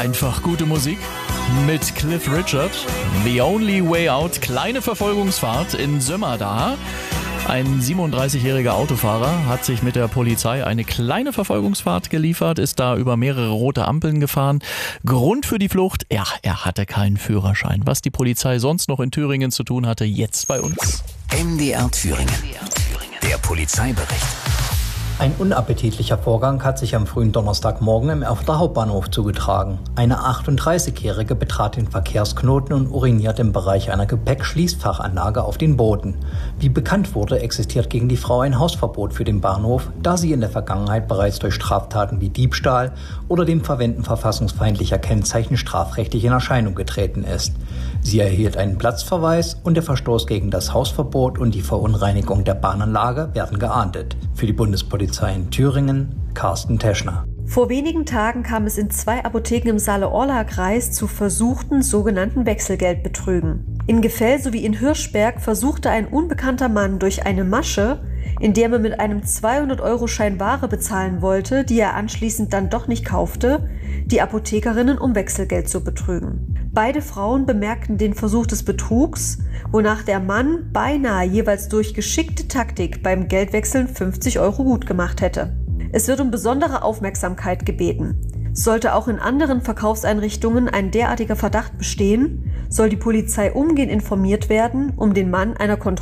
Einfach gute Musik mit Cliff Richard. The Only Way Out. Kleine Verfolgungsfahrt in Sömmerda. Ein 37-jähriger Autofahrer hat sich mit der Polizei eine kleine Verfolgungsfahrt geliefert, ist da über mehrere rote Ampeln gefahren. Grund für die Flucht? Ja, er hatte keinen Führerschein. Was die Polizei sonst noch in Thüringen zu tun hatte, jetzt bei uns. MDR Thüringen. Der Polizeibericht. Ein unappetitlicher Vorgang hat sich am frühen Donnerstagmorgen im Erfurter Hauptbahnhof zugetragen. Eine 38-Jährige betrat den Verkehrsknoten und uriniert im Bereich einer Gepäckschließfachanlage auf den Boden. Wie bekannt wurde, existiert gegen die Frau ein Hausverbot für den Bahnhof, da sie in der Vergangenheit bereits durch Straftaten wie Diebstahl oder dem Verwenden verfassungsfeindlicher Kennzeichen strafrechtlich in Erscheinung getreten ist. Sie erhielt einen Platzverweis und der Verstoß gegen das Hausverbot und die Verunreinigung der Bahnanlage werden geahndet. Für die Bundespolizei in Thüringen, Carsten Teschner. Vor wenigen Tagen kam es in 2 Apotheken im Saale-Orla-Kreis zu versuchten sogenannten Wechselgeldbetrügen. In Gefell sowie in Hirschberg versuchte ein unbekannter Mann durch eine Masche, in der man mit einem 200-Euro-Schein Ware bezahlen wollte, die er anschließend dann doch nicht kaufte, die Apothekerinnen um Wechselgeld zu betrügen. Beide Frauen bemerkten den Versuch des Betrugs, wonach der Mann beinahe jeweils durch geschickte Taktik beim Geldwechseln 50 Euro gut gemacht hätte. Es wird um besondere Aufmerksamkeit gebeten. Sollte auch in anderen Verkaufseinrichtungen ein derartiger Verdacht bestehen, soll die Polizei umgehend informiert werden, um den Mann einer Kontrolle